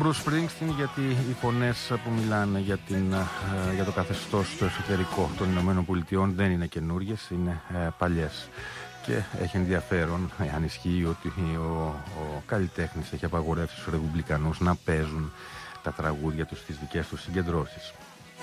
Bruce Springsteen, γιατί οι φωνές που μιλάνε για το καθεστώς στο εσωτερικό των Ηνωμένων Πολιτειών δεν είναι καινούριες, είναι παλιές. Και έχει ενδιαφέρον, αν ισχύει, ότι ο καλλιτέχνης έχει απαγορεύσει στους ρεπουμπλικανούς να παίζουν τα τραγούδια τους στις δικές τους συγκεντρώσεις.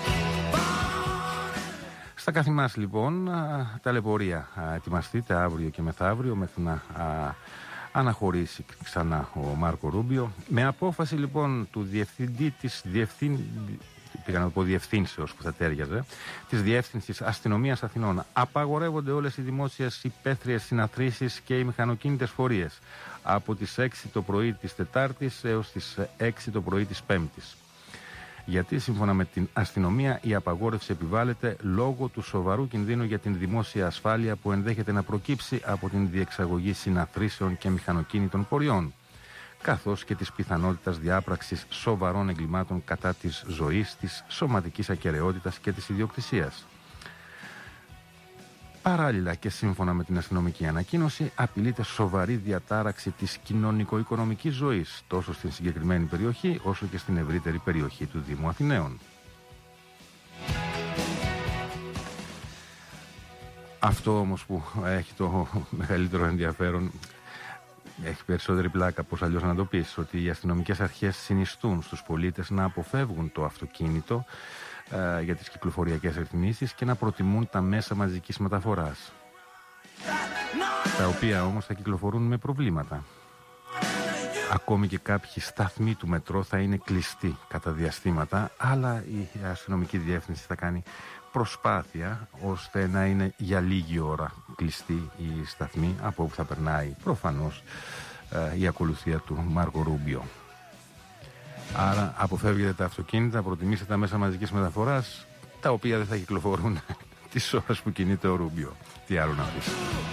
Στα καθημάς λοιπόν, ταλαιπωρία. Ετοιμαστείτε αύριο και μεθαύριο μέχρι να αναχωρήσει ξανά ο Μάρκο Ρούμπιο. Με απόφαση λοιπόν του διευθυντή της διευθύνσεως που θα τέριαζε, της Διεύθυνσης Αστυνομίας Αθηνών, απαγορεύονται όλες οι δημόσιες υπαίθριες συναθρήσεις και οι μηχανοκίνητες φορείες από τις 6 το πρωί της Τετάρτης έως τις 6 το πρωί της Πέμπτης. Γιατί σύμφωνα με την αστυνομία η απαγόρευση επιβάλλεται λόγω του σοβαρού κινδύνου για την δημόσια ασφάλεια που ενδέχεται να προκύψει από την διεξαγωγή συναθρήσεων και μηχανοκίνητων πορειών, καθώς και της πιθανότητας διάπραξης σοβαρών εγκλημάτων κατά της ζωής, της σωματικής ακεραιότητας και της ιδιοκτησίας. Παράλληλα και σύμφωνα με την αστυνομική ανακοίνωση, απειλείται σοβαρή διατάραξη της κοινωνικο-οικονομικής ζωής, τόσο στην συγκεκριμένη περιοχή όσο και στην ευρύτερη περιοχή του Δήμου Αθηναίων. Αυτό όμως που έχει το μεγαλύτερο ενδιαφέρον, έχει περισσότερη πλάκα, πώς αλλιώς να το πεις, ότι οι αστυνομικές αρχές συνιστούν στους πολίτες να αποφεύγουν το αυτοκίνητο για τις κυκλοφοριακές ρυθμίσεις και να προτιμούν τα μέσα μαζικής μεταφοράς, τα οποία όμως θα κυκλοφορούν με προβλήματα. Ακόμη και κάποιοι σταθμοί του μετρό θα είναι κλειστοί κατά διαστήματα, αλλά η αστυνομική διεύθυνση θα κάνει προσπάθεια ώστε να είναι για λίγη ώρα κλειστοί οι σταθμοί από όπου θα περνάει προφανώς η ακολουθία του Μάρκο Ρούμπιο. Άρα αποφεύγετε τα αυτοκίνητα, προτιμήστε τα μέσα μαζικής μεταφοράς, τα οποία δεν θα κυκλοφορούν τις ώρες που κινείται ο Ρούμπιο. Τι άλλο να πεις.